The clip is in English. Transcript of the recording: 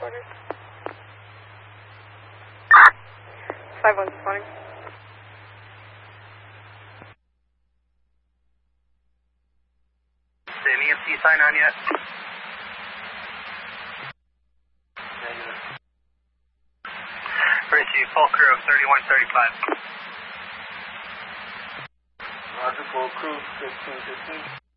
orders. 5-1 responding. Is the EMT sign on yet? Receive full crew of 3135. Roger, full crew, 1515.